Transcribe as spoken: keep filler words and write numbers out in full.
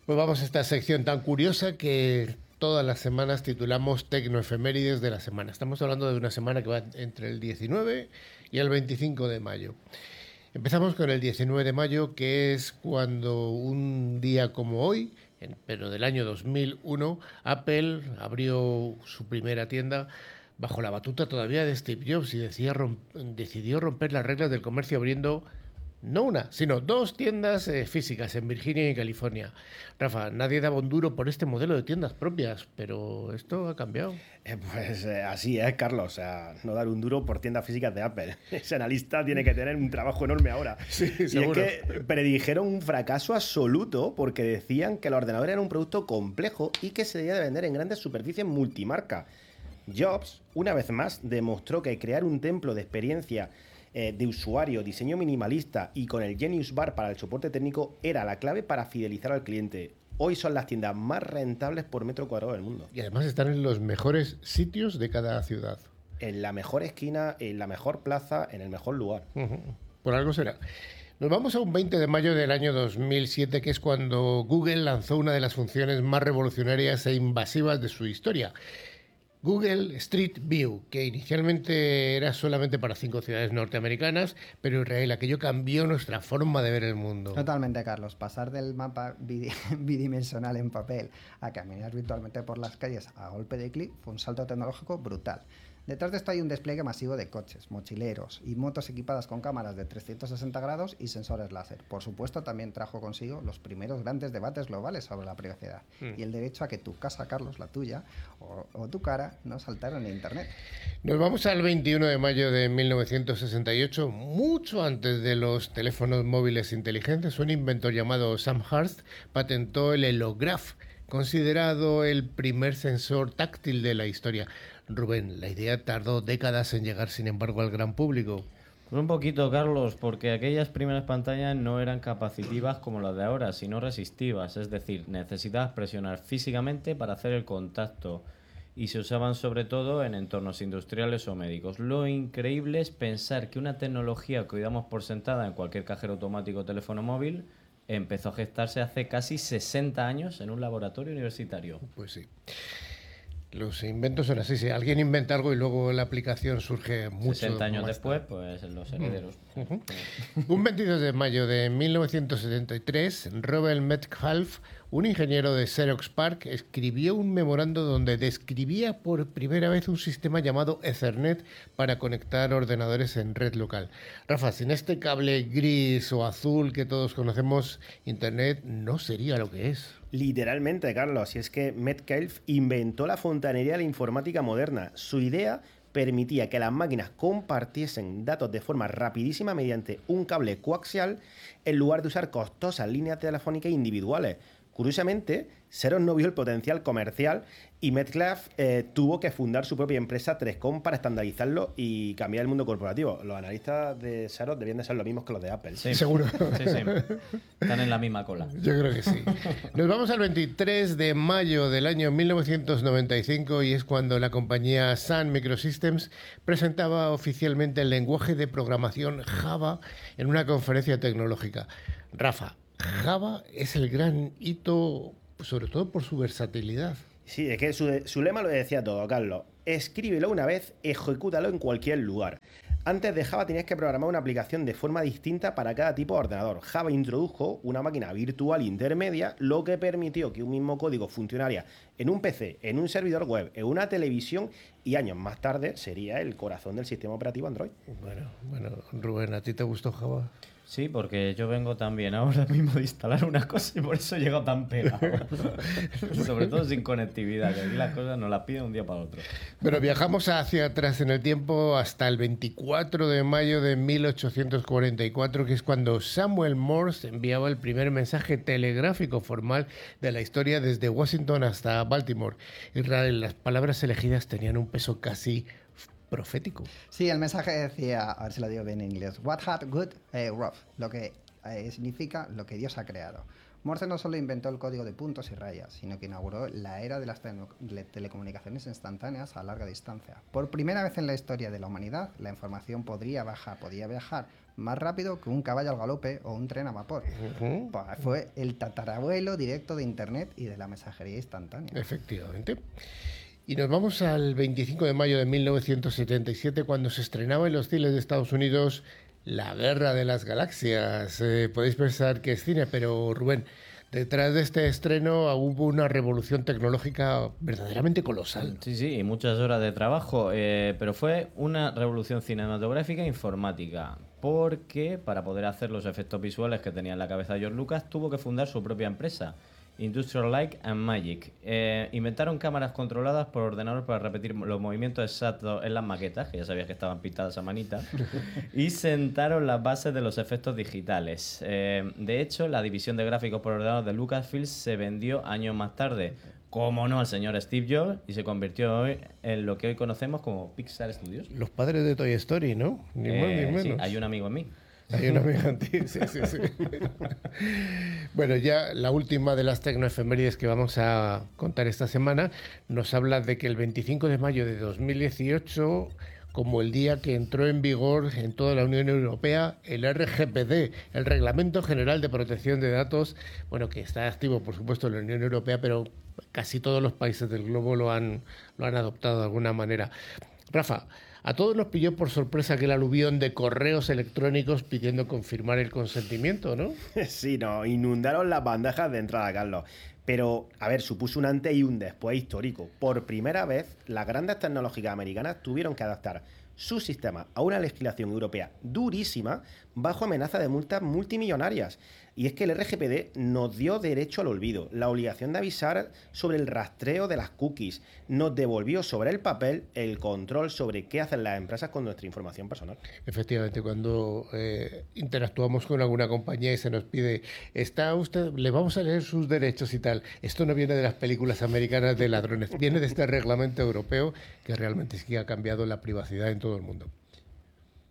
Pues vamos a esta sección tan curiosa que todas las semanas titulamos Tecnoefemérides de la semana. Estamos hablando de una semana que va entre el diecinueve y el veinticinco de mayo. Empezamos con el diecinueve de mayo, que es cuando un día como hoy, pero del año dos mil uno, Apple abrió su primera tienda bajo la batuta todavía de Steve Jobs y decía romp- decidió romper las reglas del comercio abriendo no una, sino dos tiendas eh, físicas en Virginia y California. Rafa, nadie daba un duro por este modelo de tiendas propias, pero esto ha cambiado. Eh, pues eh, así es, Carlos. O sea, no dar un duro por tiendas físicas de Apple. Ese analista tiene que tener un trabajo enorme ahora. Sí, y seguro. es que predijeron un fracaso absoluto porque decían que el ordenador era un producto complejo y que se debía de vender en grandes superficies multimarca. Jobs, una vez más, demostró que crear un templo de experiencia eh, de usuario, diseño minimalista y con el Genius Bar para el soporte técnico era la clave para fidelizar al cliente. Hoy son las tiendas más rentables por metro cuadrado del mundo. Y además están en los mejores sitios de cada ciudad. En la mejor esquina, en la mejor plaza, en el mejor lugar. Uh-huh. Por algo será. Nos vamos a un veinte de mayo del año dos mil siete, que es cuando Google lanzó una de las funciones más revolucionarias e invasivas de su historia. Google Street View, que inicialmente era solamente para cinco ciudades norteamericanas, pero Israel, aquello cambió nuestra forma de ver el mundo. Totalmente, Carlos. Pasar del mapa bidi- bidimensional en papel a caminar virtualmente por las calles a golpe de clic fue un salto tecnológico brutal. Detrás de esto hay un despliegue masivo de coches, mochileros y motos equipadas con cámaras de trescientos sesenta grados y sensores láser. Por supuesto, también trajo consigo los primeros grandes debates globales sobre la privacidad mm. y el derecho a que tu casa, Carlos, la tuya, o, o tu cara, no saltaran en Internet. Nos vamos al veintiuno de mayo de mil novecientos sesenta y ocho, mucho antes de los teléfonos móviles inteligentes. Un inventor llamado Sam Harst patentó el Helograph, considerado el primer sensor táctil de la historia. Rubén, la idea tardó décadas en llegar, sin embargo, al gran público. Pues un poquito, Carlos, porque aquellas primeras pantallas no eran capacitivas como las de ahora, sino resistivas, es decir, necesitabas presionar físicamente para hacer el contacto y se usaban sobre todo en entornos industriales o médicos. Lo increíble es pensar que una tecnología que hoy damos por sentada en cualquier cajero automático o teléfono móvil empezó a gestarse hace casi sesenta años en un laboratorio universitario. Pues sí. Los inventos son así, si alguien inventa algo y luego la aplicación surge mucho sesenta años más después, tarde. pues en los herederos. Uh-huh. Un veintidós de mayo de mil novecientos setenta y tres, Robert Metcalfe, un ingeniero de Xerox PARC, escribió un memorando donde describía por primera vez un sistema llamado Ethernet para conectar ordenadores en red local. Rafa, sin este cable gris o azul que todos conocemos, Internet no sería lo que es. Literalmente, Carlos, y es que Metcalfe inventó la fontanería de la informática moderna. Su idea permitía que las máquinas compartiesen datos de forma rapidísima mediante un cable coaxial en lugar de usar costosas líneas telefónicas individuales. Curiosamente, Xerox no vio el potencial comercial y Metcalfe eh, tuvo que fundar su propia empresa tres com para estandarizarlo y cambiar el mundo corporativo. Los analistas de Xerox debían de ser los mismos que los de Apple. Sí, seguro. Sí, sí. Están en la misma cola. Yo creo que sí. Nos vamos al veintitrés de mayo del año mil novecientos noventa y cinco y es cuando la compañía Sun Microsystems presentaba oficialmente el lenguaje de programación Java en una conferencia tecnológica. Rafa, Java es el gran hito, sobre todo por su versatilidad. Sí, es que su, su lema lo decía todo, Carlos. Escríbelo una vez, ejecútalo en cualquier lugar. Antes de Java tenías que programar una aplicación de forma distinta para cada tipo de ordenador. Java introdujo una máquina virtual intermedia, lo que permitió que un mismo código funcionara en un P C, en un servidor web, en una televisión y años más tarde sería el corazón del sistema operativo Android. Bueno, bueno, Rubén, ¿a ti te gustó Java? Sí, porque yo vengo también ahora mismo de instalar una cosa y por eso llego tan pegado. Sobre todo sin conectividad, que aquí las cosas nos las piden un día para otro. Pero viajamos hacia atrás en el tiempo hasta el veinticuatro de mayo de mil ochocientos cuarenta y cuatro, que es cuando Samuel Morse enviaba el primer mensaje telegráfico formal de la historia desde Washington hasta Baltimore. Israel, las palabras elegidas tenían un peso casi profético. Sí, el mensaje decía, a ver si lo digo bien en inglés, What had good eh, rough, lo que eh, significa lo que Dios ha creado. Morse no solo inventó el código de puntos y rayas, sino que inauguró la era de las tele- telecomunicaciones instantáneas a larga distancia. Por primera vez en la historia de la humanidad, la información podría bajar, podía viajar más rápido que un caballo al galope o un tren a vapor. Uh-huh. Pues fue el tatarabuelo directo de Internet y de la mensajería instantánea. Efectivamente. Y nos vamos al veinticinco de mayo de mil novecientos setenta y siete, cuando se estrenaba en los cines de Estados Unidos La Guerra de las Galaxias. Eh, podéis pensar que es cine, pero Rubén, detrás de este estreno hubo una revolución tecnológica verdaderamente colosal. Sí, sí, y muchas horas de trabajo, eh, pero fue una revolución cinematográfica e informática, porque para poder hacer los efectos visuales que tenía en la cabeza George Lucas, tuvo que fundar su propia empresa, Industrial Light and Magic. Eh, inventaron cámaras controladas por ordenador para repetir los movimientos exactos en las maquetas, que ya sabías que estaban pintadas a manita, y sentaron las bases de los efectos digitales. Eh, de hecho, la división de gráficos por ordenador de Lucasfilm se vendió años más tarde, como no, al señor Steve Jobs, y se convirtió hoy en lo que hoy conocemos como Pixar Studios. Los padres de Toy Story, ¿no? Ni eh, más ni menos. Sí, hay un amigo en mí. Hay una amiga en ti, sí, sí, sí. Bueno, ya la última de las tecnoefemérides que vamos a contar esta semana nos habla de que el veinticinco de mayo de dos mil dieciocho, como el día que entró en vigor en toda la Unión Europea el R G P D, el Reglamento General de Protección de Datos, bueno, que está activo, por supuesto, en la Unión Europea, pero casi todos los países del globo lo han, lo han adoptado de alguna manera. Rafa, a todos nos pilló por sorpresa aquel aluvión de correos electrónicos pidiendo confirmar el consentimiento, ¿no? Sí, no, inundaron las bandejas de entrada, Carlos. Pero, a ver, supuso un antes y un después histórico. Por primera vez, las grandes tecnológicas americanas tuvieron que adaptar su sistema a una legislación europea durísima bajo amenaza de multas multimillonarias. Y es que el R G P D nos dio derecho al olvido, la obligación de avisar sobre el rastreo de las cookies, nos devolvió sobre el papel el control sobre qué hacen las empresas con nuestra información personal. Efectivamente, cuando eh, interactuamos con alguna compañía y se nos pide, está usted, le vamos a leer sus derechos y tal, esto no viene de las películas americanas de ladrones, viene de este reglamento europeo que realmente sí que ha cambiado la privacidad en todo el mundo.